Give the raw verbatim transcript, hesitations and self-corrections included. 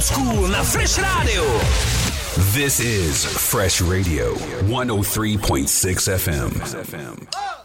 School na Fresh Radio. This is Fresh Radio one oh three point six F M.